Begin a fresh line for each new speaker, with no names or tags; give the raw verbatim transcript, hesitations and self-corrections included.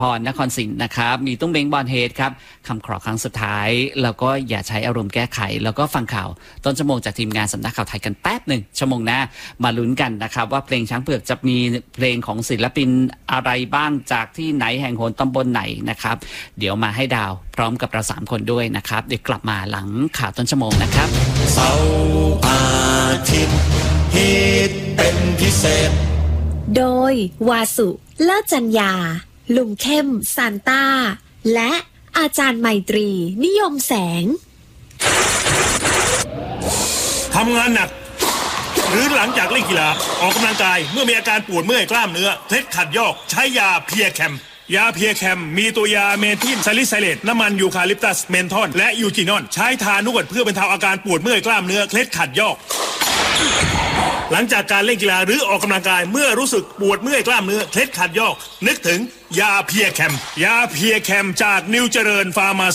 พรนครศรีนะครับมีตุ้งเบ้งบอลเฮดครับคำขอครั้งสุดท้ายแล้วก็อย่าใช้อารมณ์แก้ไขแล้วก็ฟังข่าวต้นชั่วโมงจากทีมงานสำนักข่าวไทยกันแป๊บหนึ่งชั่วโมงหน้ามาลุ้นกันนะครับว่าเพลงช้างเผือกจะมีเพลงของศิลปินอะไรบ้างจากที่ไหนแห่งโหนตำบลไหนนะครับเดี๋ยวมาให้ดาวพร้อมกับเราสามคนด้วยนะครับเดี๋ยวกลับมาหลังข่าวต้นชั่วโมงนะครับ
เสาร์อาทิตย์ฮิตเป็นพิเศษ
โดยวาสุเลิศจัญญาลุงเข้มซานต้าและอาจารย์ไมตรีนิยมแสง
ทำงานหนักหรือหลังจากเล่นกีฬาออกกำลังกายเมื่อมีอาการปวดเมื่อยกล้ามเนื้อเคล็ดขัดยอกใช้ยาเพียแคมยาเพียแคมมีตัวยาเมทิลซาลิไซเลตน้ำมันยูคาลิปตัสเมนทอลและยูจินอนใช้ทานวดเพื่อบรรเทาอาการปวดเมื่อยกล้ามเนื้อเคล็ดขัดยอกหลังจากการเล่นกีฬาหรือออกกำลังกายเมื่อรู้สึกปวดเมื่อยกล้ามเนื้อเคล็ดขัดยอกนึกถึงยาเพียแคมยาเพียแคมจากนิวเจริญฟาร์มา